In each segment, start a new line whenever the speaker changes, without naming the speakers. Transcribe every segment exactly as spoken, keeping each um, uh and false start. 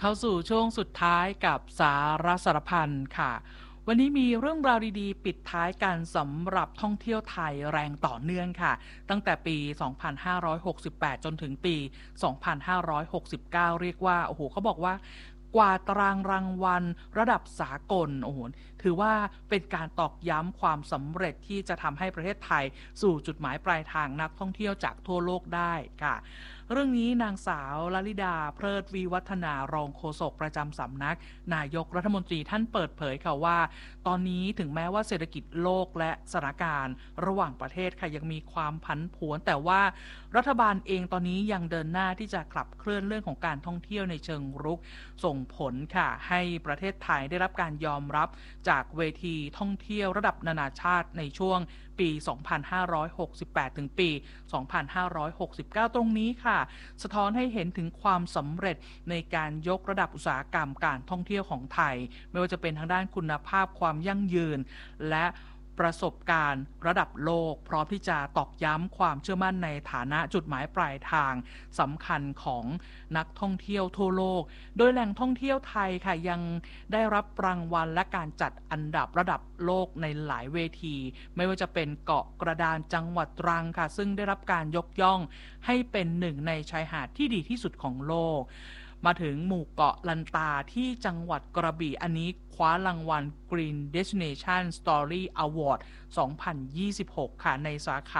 เข้าสู่ช่วงสุดท้ายกับสาระสารพันค่ะวันนี้มีเรื่องราวดีๆปิดท้ายกันสำหรับท่องเที่ยวไทยแรงต่อเนื่องค่ะตั้งแต่ปี สองพันห้าร้อยหกสิบแปด จนถึงปี สองพันห้าร้อยหกสิบเก้า เรียกว่าโอ้โหเขาบอกว่ากว่าตารางรางวัลระดับสากลโอ้โหถือว่าเป็นการตอกย้ำความสำเร็จที่จะทำให้ประเทศไทยสู่จุดหมายปลายทางนักท่องเที่ยวจากทั่วโลกได้ค่ะเรื่องนี้นางสาวลลิดาเพลิดวิวัฒนารองโฆษกประจำสำนักนายกรัฐมนตรีท่านเปิดเผยค่ะว่าตอนนี้ถึงแม้ว่าเศรษฐกิจโลกและสถานการณ์ระหว่างประเทศค่ะยังมีความผันผวนแต่ว่ารัฐบาลเองตอนนี้ยังเดินหน้าที่จะขับเคลื่อนเรื่องของการท่องเที่ยวในเชิงรุกส่งผลค่ะให้ประเทศไทยได้รับการยอมรับจากเวทีท่องเที่ยวระดับนานาชาติในช่วงปี สองพันห้าร้อยหกสิบแปด ถึงปี สองพันห้าร้อยหกสิบเก้า ตรงนี้ค่ะสะท้อนให้เห็นถึงความสำเร็จในการยกระดับอุตสาหกรรมการท่องเที่ยวของไทยไม่ว่าจะเป็นทางด้านคุณภาพความยั่งยืนและประสบการณ์ระดับโลกพร้อมที่จะตอกย้ำความเชื่อมั่นในฐานะจุดหมายปลายทางสำคัญของนักท่องเที่ยวทั่วโลกโดยแหล่งท่องเที่ยวไทยค่ะยังได้รับรางวัลและการจัดอันดับระดับโลกในหลายเวทีไม่ว่าจะเป็นเกาะกระดานจังหวัดตรังค่ะซึ่งได้รับการยกย่องให้เป็นหนึ่งในชายหาดที่ดีที่สุดของโลกมาถึงหมู่เกาะลันตาที่จังหวัดกระบี่อันนี้คว้ารางวัล Green Destination Story Award สองพันยี่สิบหก ค่ะในสาขา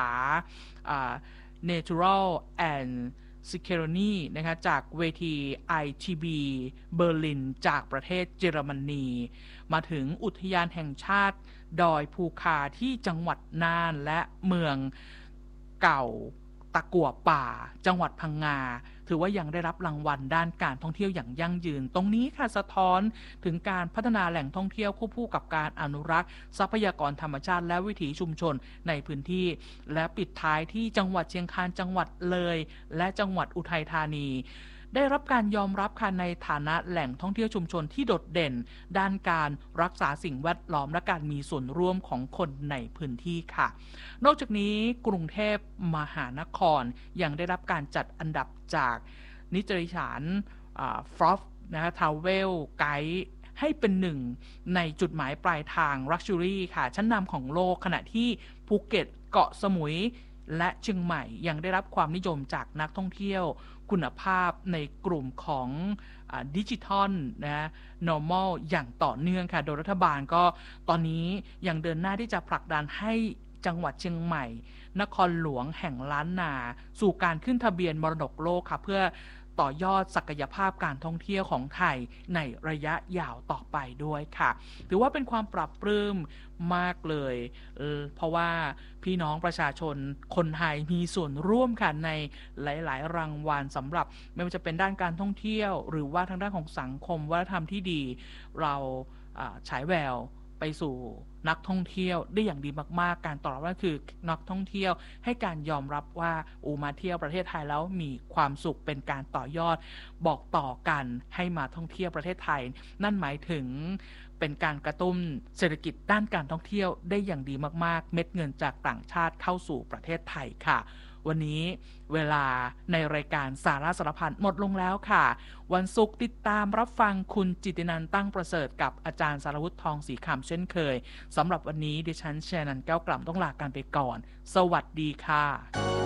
Natural and Security นะคะจากเวที ไอ ที บี เบอร์ลินจากประเทศเยอรมนีมาถึงอุทยานแห่งชาติดอยภูคาที่จังหวัดน่านและเมืองเก่าตะกั่วป่าจังหวัดพังงาถือว่ายังได้รับรางวัลด้านการท่องเที่ยวอย่างยั่งยืนตรงนี้ค่ะสะท้อนถึงการพัฒนาแหล่งท่องเที่ยวควบคู่กับการอนุรักษ์ทรัพยากรธรรมชาติและวิถีชุมชนในพื้นที่และปิดท้ายที่จังหวัดเชียงคานจังหวัดเลยและจังหวัดอุทัยธานีได้รับการยอมรับค่ะในฐานะแหล่งท่องเที่ยวชุมชนที่โดดเด่นด้านการรักษาสิ่งแวดล้อมและการมีส่วนร่วมของคนในพื้นที่ค่ะนอกจากนี้กรุงเทพมหานครยังได้รับการจัดอันดับจากนิตยสารฟรอฟนะคะทาวเวลไกด์ให้เป็นหนึ่งในจุดหมายปลายทาง Luxury ค่ะชั้นนำของโลกขณะที่ภูเก็ตเกาะสมุยและเชียงใหม่ยังได้รับความนิยมจากนักท่องเที่ยวคุณภาพในกลุ่มของดิจิทัลนะ normal อย่างต่อเนื่องค่ะโดยรัฐบาลก็ตอนนี้ยังเดินหน้าที่จะผลักดันให้จังหวัดเชียงใหม่นครหลวงแห่งล้านนาสู่การขึ้นทะเบียนมรดกโลกค่ะเพื่อต่อยอดศักยภาพการท่องเที่ยวของไทยในระยะยาวต่อไปด้วยค่ะถือว่าเป็นความปรับปลื้มมากเลยเ, เพราะว่าพี่น้องประชาชนคนไทยมีส่วนร่วมค่ะในหลายๆรางวัลสำหรับไม่ว่าจะเป็นด้านการท่องเที่ยวหรือว่าทางด้านของสังคมวัฒนธรรมที่ดีเราฉายแววไปสู่นักท่องเที่ยวได้อย่างดีมากๆการตอบรับก็คือนักท่องเที่ยวให้การยอมรับว่าอูมาเที่ยวประเทศไทยแล้วมีความสุขเป็นการต่อยอดบอกต่อกันให้มาท่องเที่ยวประเทศไทยนั่นหมายถึงเป็นการกระตุ้นเศรษฐกิจด้านการท่องเที่ยวได้อย่างดีมากๆเม็ดเงินจากต่างชาติเข้าสู่ประเทศไทยค่ะวันนี้เวลาในรายการสาระสารพันหมดลงแล้วค่ะวันศุกร์ติดตามรับฟังคุณจิตตินันท์ตั้งประเสริฐกับอาจารย์สารวุฒิทองศรีคำเช่นเคยสำหรับวันนี้ดิฉันแชนันท์แก้วกล่ำต้องลากันไปก่อนสวัสดีค่ะ